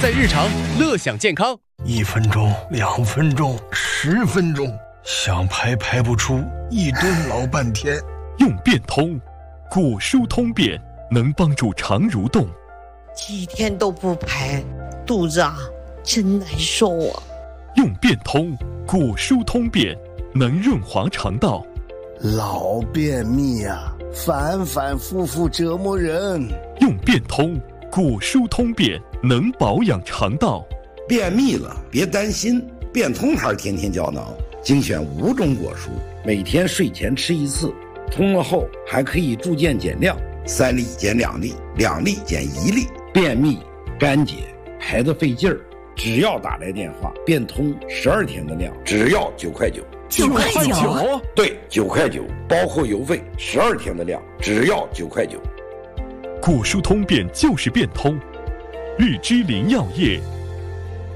在日常，乐享健康。 1分钟、2分钟、10分钟，想排不出，一顿老半天。 用变通，果蔬通便，能帮助肠蠕动。 几天都不排，肚子真难受啊。 用变通，果蔬通便，能润滑肠道。 老便秘反反复复折磨人。 用变通，果蔬通便，能保养肠道。 便秘了别担心，变通牌天天胶囊精选5种果蔬，每天睡前吃1次，通了后还可以逐渐减量，3粒减2粒，2粒减1粒。便秘、干结、排得费劲儿，只要打来电话，变通12天的量，只要9块9。 9块9？ 对，9块9，包括邮费，12天的量，只要9块9。 果蔬通便就是变通，日之林药业